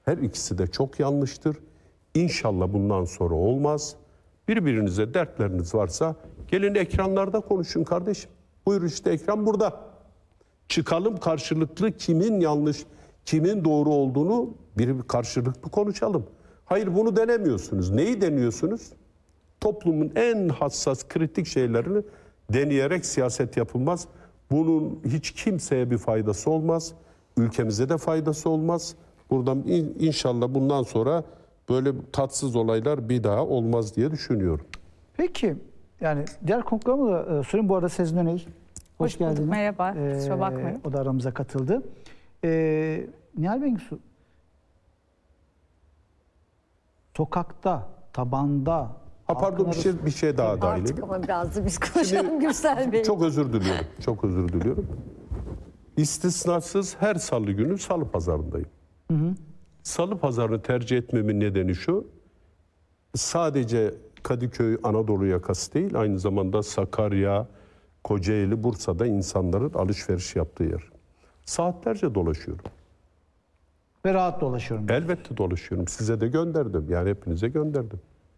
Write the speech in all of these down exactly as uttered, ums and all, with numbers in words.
Her ikisi de çok yanlıştır. İnşallah bundan sonra olmaz. Birbirinize dertleriniz varsa gelin ekranlarda konuşun kardeşim. Buyur işte ekran burada. Çıkalım karşılıklı kimin yanlış, kimin doğru olduğunu bir karşılıklı konuşalım. Hayır bunu denemiyorsunuz. Neyi deniyorsunuz? Toplumun en hassas, kritik şeylerini deneyerek siyaset yapılmaz. Bunun hiç kimseye bir faydası olmaz. Ülkemize de faydası olmaz. Buradan inşallah bundan sonra böyle tatsız olaylar bir daha olmaz diye düşünüyorum. Peki, yani diğer konuklarıma da e, sorayım. Bu arada Sezin Öney, hoş, hoş geldiniz. Merhaba, ee, kusura bakmayın. O da aramıza katıldı. Ee, Nihal Bengisu, sokakta, tabanda... Ha pardon bir şey, bir şey daha dahil edeyim. Artık ama biraz da biz konuşalım Gürsel Bey. Çok özür diliyorum, çok özür diliyorum. İstisnasız her salı günü salı pazarındayım. Hı hı. Salı pazarını tercih etmemin nedeni şu, sadece Kadıköy Anadolu yakası değil, aynı zamanda Sakarya, Kocaeli, Bursa'da insanların alışveriş yaptığı yer. Saatlerce dolaşıyorum. Ve rahat dolaşıyorum. Elbette dolaşıyorum. Size de gönderdim. Yani hepinize gönderdim.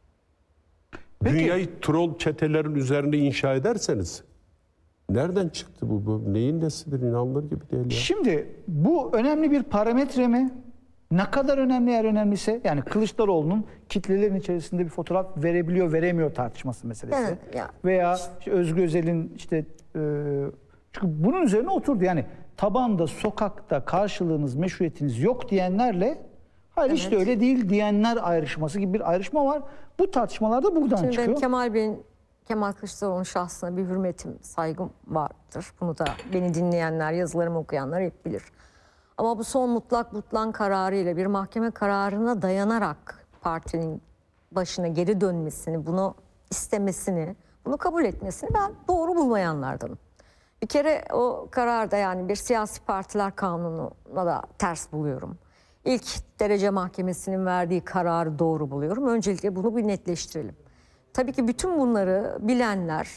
Peki. Dünyayı troll çetelerin üzerine inşa ederseniz nereden çıktı bu? bu neyin nesidir? İnanılır gibi değil ya. Şimdi bu önemli bir parametre mi? Ne kadar önemli eğer önemliyse, yani Kılıçdaroğlu'nun kitlelerin içerisinde bir fotoğraf verebiliyor, veremiyor tartışması meselesi. Evet, ya. Veya işte Özgür Özel'in işte e, çünkü bunun üzerine oturdu. Yani tabanda, sokakta karşılığınız, meşruiyetiniz yok diyenlerle hayır Evet. işte öyle değil diyenler ayrışması gibi bir ayrışma var. Bu tartışmalar da buradan Şimdi çıkıyor. benim Kemal Bey'in, Kemal Kılıçdaroğlu'nun şahsına bir hürmetim, saygım vardır. Bunu da beni dinleyenler, yazılarımı okuyanlar hep bilir. Ama bu son mutlak butlan kararıyla bir mahkeme kararına dayanarak partinin başına geri dönmesini, bunu istemesini, bunu kabul etmesini ben doğru bulmayanlardanım. Bir kere o kararda, yani bir siyasi partiler kanununa da ters buluyorum. İlk derece mahkemesinin verdiği kararı doğru buluyorum. Öncelikle bunu bir netleştirelim. Tabii ki bütün bunları bilenler,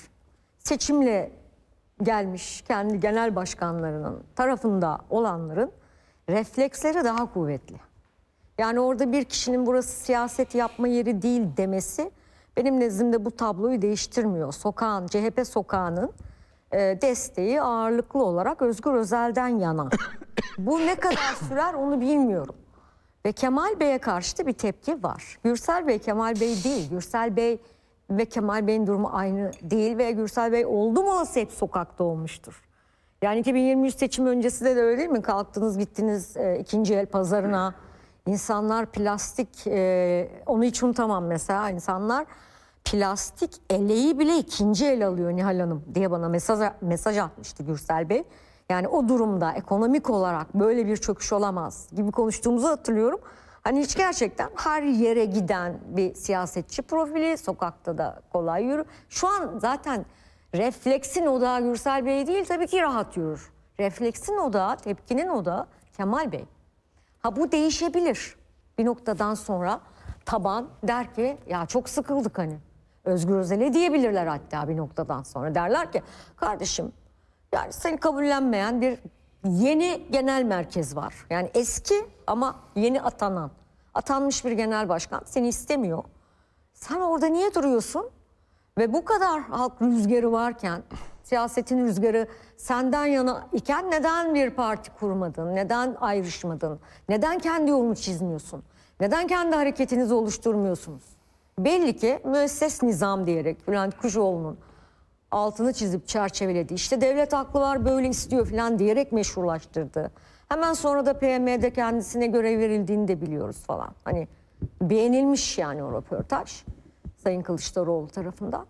seçimle gelmiş kendi genel başkanlarının tarafında olanların refleksleri daha kuvvetli. Yani orada bir kişinin burası siyaset yapma yeri değil demesi benim nezdimde bu tabloyu değiştirmiyor. Sokağın, C H P sokağının e, desteği ağırlıklı olarak Özgür Özel'den yana. Bu ne kadar sürer onu bilmiyorum. Ve Kemal Bey'e karşı da bir tepki var. Gürsel Bey Kemal Bey değil. Gürsel Bey ve Kemal Bey'in durumu aynı değil ve Gürsel Bey oldu mu olası hep sokakta olmuştur. Yani iki bin yirmi üç seçim öncesi de, de öyle değil mi? Kalktınız gittiniz e, ikinci el pazarına. İnsanlar plastik, e, onu hiç unutamam mesela, insanlar plastik eleği bile ikinci el alıyor Nihal Hanım diye bana mesaj, mesaj atmıştı Gürsel Bey. Yani o durumda ekonomik olarak böyle bir çöküş olamaz gibi konuştuğumuzu hatırlıyorum. Hani hiç gerçekten her yere giden bir siyasetçi profili, sokakta da kolay yürü. Şu an zaten refleksin odağı Gürsel Bey değil, tabii ki rahat yürür. Refleksin odağı, tepkinin odağı Kemal Bey. Ha bu değişebilir. Bir noktadan sonra taban der ki ya çok sıkıldık hani. Özgür Özel'e diyebilirler hatta bir noktadan sonra. Derler ki kardeşim, yani seni kabullenmeyen bir yeni genel merkez var. Yani eski ama yeni atanan, atanmış bir genel başkan seni istemiyor. Sen orada niye duruyorsun? Ve bu kadar halk rüzgarı varken, siyasetin rüzgarı senden yana iken neden bir parti kurmadın? Neden ayrışmadın? Neden kendi yolunu çizmiyorsun? Neden kendi hareketinizi oluşturmuyorsunuz? Belli ki müesses nizam diyerek Bülent Kuşoğlu'nun altını çizip çerçeveledi. İşte devlet aklı var böyle istiyor falan diyerek meşrulaştırdı. Hemen sonra da P M D'de kendisine görev verildiğini de biliyoruz falan. Hani beğenilmiş yani o röportaj Sayın Kılıçdaroğlu tarafından.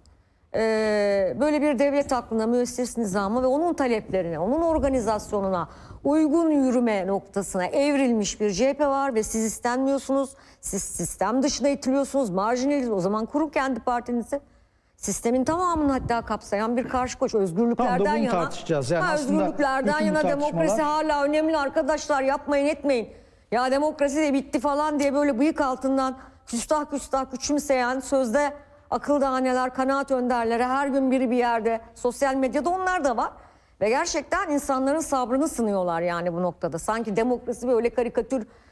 Ee, böyle bir devlet aklına, müesses nizamı ve onun taleplerine, onun organizasyonuna uygun yürüme noktasına evrilmiş bir C H P var ve siz istenmiyorsunuz. Siz sistem dışına itiliyorsunuz, marjinaliz. O zaman kurun kendi partinizi. Sistemin tamamını hatta kapsayan bir karşı koş, özgürlüklerden Tam da bunu yana. tartışacağız. Yani ha, özgürlüklerden yana demokrasi hala önemli arkadaşlar, yapmayın etmeyin. Ya demokrasi de bitti falan diye böyle bıyık altından küstah küstah küçümseyen, sözde akıl dahaneler, kanaat önderleri, her gün biri bir yerde, sosyal medyada onlar da var. Ve gerçekten insanların sabrını sınıyorlar yani bu noktada. Sanki demokrasi böyle karikatür